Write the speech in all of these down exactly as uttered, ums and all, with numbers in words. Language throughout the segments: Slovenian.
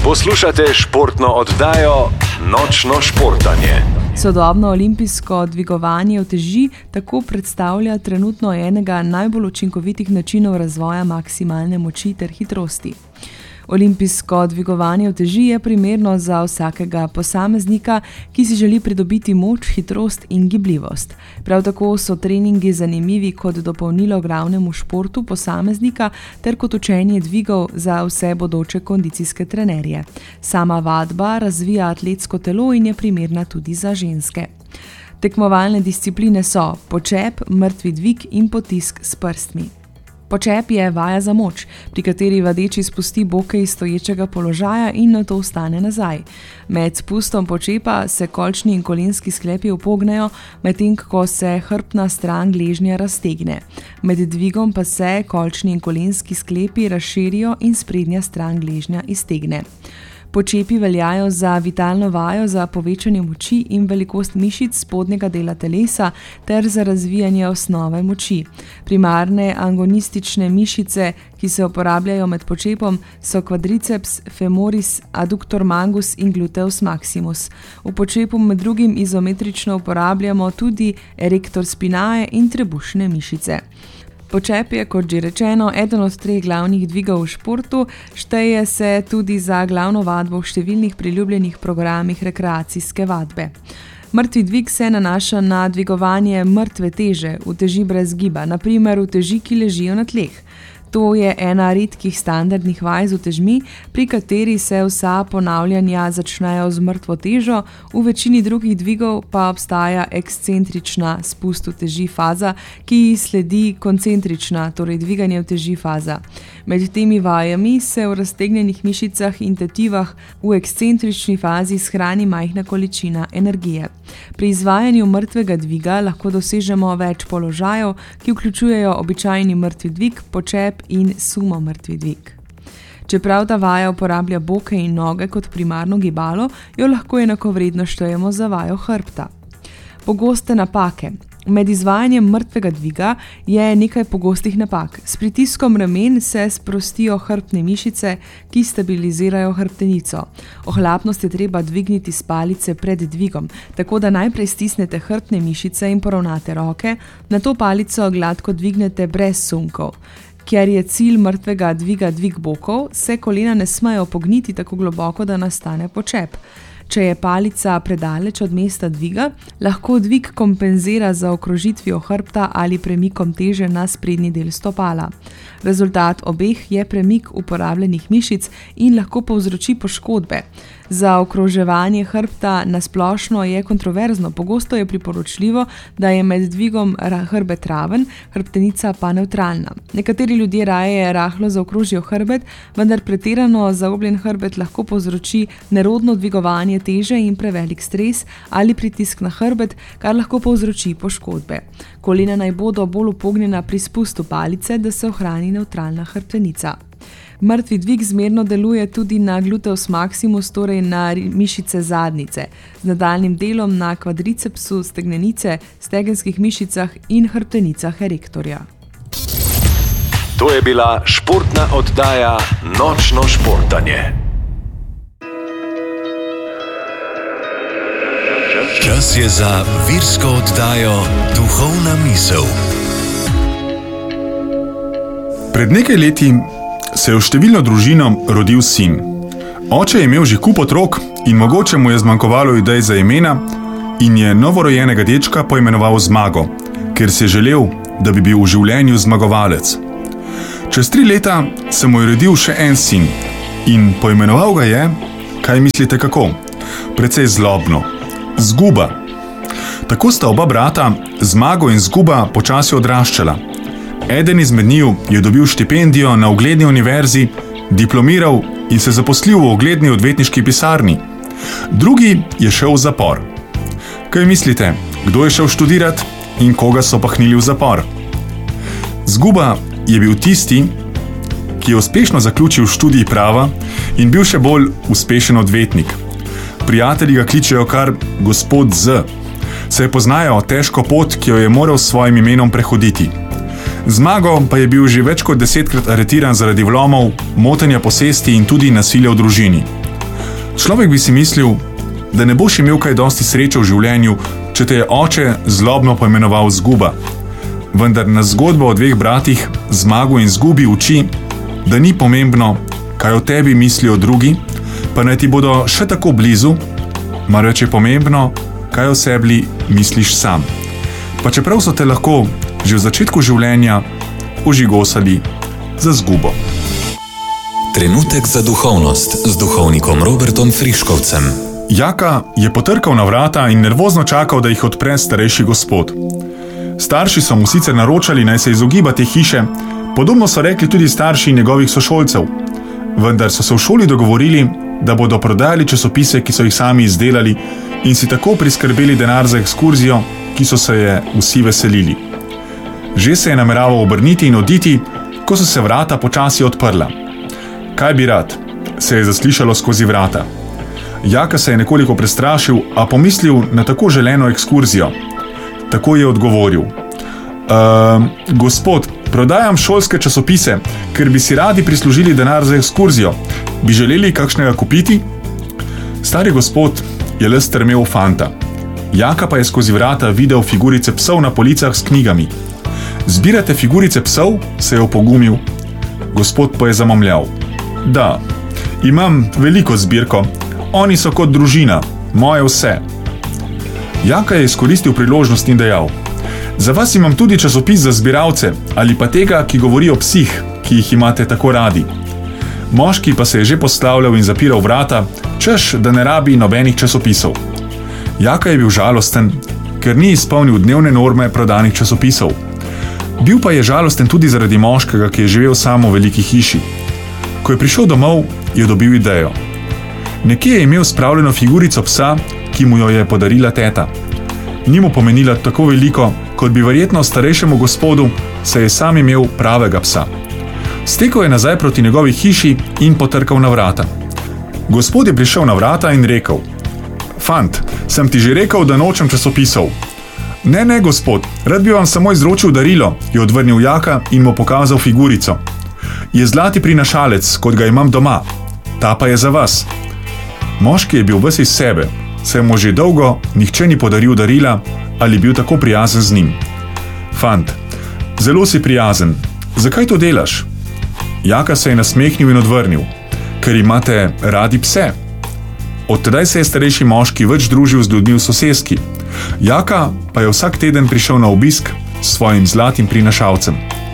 Poslušate športno oddajo Nočno športanje. Sodobno olimpijsko dvigovanje uteži tako predstavlja trenutno enega najbolj učinkovitih načinov razvoja maksimalne moči ter hitrosti. Olimpijsko dvigovanje uteži je primerno za vsakega posameznika, ki si želi pridobiti moč, hitrost in gibljivost. Prav tako so treningi zanimivi kot dopolnilo glavnemu športu posameznika ter kot učenje dvigov za vse bodoče kondicijske trenerje. Sama vadba razvija atletsko telo in je primerna tudi za ženske. Tekmovalne discipline so počep, mrtvi dvig in potisk s prstmi. Počep je vaja za moč, pri kateri vadeči spusti boke iz stoječega položaja in nato vstane nazaj. Med spustom počepa se kolčni in kolenski sklepi upognejo, medtem ko se hrbtna stran gležnja raztegne. Med dvigom pa se kolčni in kolenski sklepi razširijo in sprednja stran gležnja iztegne. Počepi veljajo za vitalno vajo za povečanje moči in velikost mišic spodnjega dela telesa ter za razvijanje osnove moči. Primarne agonistične mišice, ki se uporabljajo med počepom, so quadriceps, femoris, adductor mangus in gluteus maximus. V počepu med drugim izometrično uporabljamo tudi erector spinae in trebušne mišice. Počep je, kot že rečeno, eden od treh glavnih dvigov v športu, šteje se tudi za glavno vadbo v številnih priljubljenih programih rekreacijske vadbe. Mrtvi dvig se nanaša na dvigovanje mrtve teže, uteži brez giba, na primer uteži, ki ležijo na tleh. To je ena redkih standardnih vaj z utežmi, pri kateri se vsa ponavljanja začnejo z mrtvo težo, v večini drugih dvigov pa obstaja ekscentrična spust uteži faza, ki sledi koncentrična, torej dviganje uteži faza. Med temi vajami se v raztegnjenih mišicah in tetivah v ekscentrični fazi shrani majhna količina energije. Pri izvajanju mrtvega dviga lahko dosežemo več položajev, ki vključujejo običajni mrtvi dvig, počep in sumo mrtvi dvig. Čeprav ta vaja uporablja boke in noge kot primarno gibalo, jo lahko enakovredno štejemo za vajo hrbta. Pogoste napake. Med izvajanjem mrtvega dviga je nekaj pogostih napak. S pritiskom ramen se sprostijo hrbtne mišice, ki stabilizirajo hrbtenico. Ohlapnost je treba dvigniti s palice pred dvigom, tako da najprej stisnete hrbtne mišice in poravnate roke, nato palico gladko dvignete brez sunkov. Ker je cilj mrtvega dviga dvig bokov, se kolena ne smejo pogniti tako globoko, da nastane počep. Če je palica predaleč od mesta dviga, lahko dvig kompenzira za okrožitvijo hrbta ali premikom teže na sprednji del stopala. Rezultat obeh je premik uporabljenih mišic in lahko povzroči poškodbe. Za okroževanje hrbta na splošno je kontroverzno, pogosto je priporočljivo, da je med dvigom hrbet raven, hrbtenica pa nevtralna. Nekateri ljudje raje rahlo zaokrožijo hrbet, vendar pretirano zaobljen hrbet lahko povzroči nerodno dvigovanje teže in prevelik stres ali pritisk na hrbet, kar lahko povzroči poškodbe. Kolena naj bodo bolj upognjena pri spustu palice, da se ohrani nevtralna hrbtenica. Mrtvi dvig zmerno deluje tudi na gluteus maximus, torej na mišice zadnjice, z nadaljnim delom na kvadricepsu, stegnenice, stegenskih mišicah in hrbtenicah erektorja. To je bila športna oddaja Nočno športanje. Čas je za virsko oddajo Duhovna misel. Pred nekaj leti se je v številno družino rodil sin. Oče je imel že kup otrok in mogoče mu je zmanjkovalo idej za imena in je novorojenega dečka poimenoval Zmago, ker si je želel, da bi bil v življenju zmagovalec. Čez tri leta se mu je rodil še en sin in poimenoval ga je, kaj mislite kako? Precej zlobno. Zguba. Tako sta oba brata, Zmago in Zguba, počasi odraščala. Eden izmed njiju je dobil štipendijo na ugledni univerzi, diplomiral in se zaposlil v ugledni odvetniški pisarni. Drugi je šel v zapor. Kaj mislite, kdo je šel študirat in koga so pahnili v zapor? Zguba je bil tisti, ki je uspešno zaključil študij prava in bil še bolj uspešen odvetnik. Prijatelji ga kličejo kar gospod Z, saj poznajo težko pot, ki jo je moral s svojim imenom prehoditi. Zmago pa je bil že več kot desetkrat aretiran zaradi vlomov, motenja posesti in tudi nasilja v družini. Človek bi si mislil, da ne boš imel kaj dosti sreče v življenju, če te je oče zlobno poimenoval Zguba. Vendar na zgodbo o dveh bratih, Zmagu in Zgubi, uči, da ni pomembno, kaj o tebi mislijo drugi, pa naj ti bodo še tako blizu, marveč je pomembno, kaj o sebi misliš sam. Pa čeprav so te lahko že v začetku življenja ožigosali za zgubo. Trenutek za duhovnost z duhovnikom Robertom Friškovcem. Jaka je potrkal na vrata in nervozno čakal, da jih odpre starejši gospod. Starši so mu sicer naročali, naj se izogiba te hiše, podobno so rekli tudi starši njegovih sošolcev, vendar so se v šoli dogovorili, da bodo prodajali časopise, ki so jih sami izdelali, in si tako priskrbeli denar za ekskurzijo, ki so se je vsi veselili. Že se je nameraval obrniti in oditi, ko so se vrata počasi odprla. Kaj bi rad? Se je zaslišalo skozi vrata. Jaka se je nekoliko prestrašil, a pomislil na tako želeno ekskurzijo. Tako je odgovoril. Uh, gospod, prodajam šolske časopise, ker bi si radi prislužili denar za ekskurzijo. Bi želeli kakšnega kupiti? Stari gospod je le strmel fanta. Jaka pa je skozi vrata videl figurice psov na policah s knjigami. Zbirate figurice psov? Se je opogumil. Gospod pa je zamomljal. Da, imam veliko zbirko. Oni so kot družina, moje vse. Jaka je izkoristil priložnost in dejal. Za vas imam tudi časopis za zbiralce, ali pa tega, ki govori o psih, ki jih imate tako radi. Moški pa se je že postavljal in zapiral vrata, češ, da ne rabi nobenih časopisov. Jaka je bil žalosten, ker ni izpolnil dnevne norme prodanih časopisov. Bil pa je žalosten tudi zaradi moškega, ki je živel samo v veliki hiši. Ko je prišel domov, je dobil idejo. Nekje je imel spravljeno figurico psa, ki mu jo je podarila teta. Ni mu pomenila tako veliko, kot bi verjetno starejšemu gospodu, saj je sam imel pravega psa. Stekel je nazaj proti njegovi hiši in potrkal na vrata. Gospod je prišel na vrata in rekel. Fant, sem ti že rekel, da nočem časopisov. Ne, ne, gospod, rad bi vam samo izročil darilo, je odvrnil Jaka in mu pokazal figurico. Je zlati prinašalec, kot ga imam doma. Ta pa je za vas. Moški je bil ves iz sebe, saj mu že dolgo nihče ni podaril darila ali bil tako prijazen z njim. Fant, zelo si prijazen. Zakaj to delaš? Jaka se je nasmehnil in odvrnil. Ker imate radi pse. Od tedaj se je starejši moški več družil z ljudmi v soseski. Jaka pa je vsak teden prišel na obisk s svojim zlatim prinašalcem.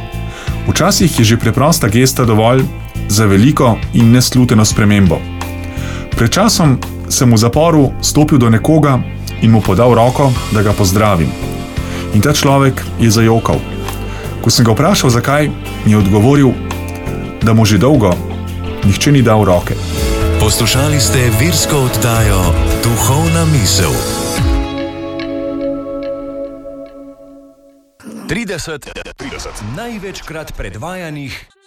Včasih je že preprosta gesta dovolj za veliko in nesluteno spremembo. Pred časom sem v zaporu stopil do nekoga in mu podal roko, da ga pozdravim. In ta človek je zajokal. Ko sem ga vprašal, zakaj, mi je odgovoril, da mu že dolgo nihče ni dal roke. Poslušali ste virsko oddajo Duhovna misel. trideset, trideset največkrat predvajanih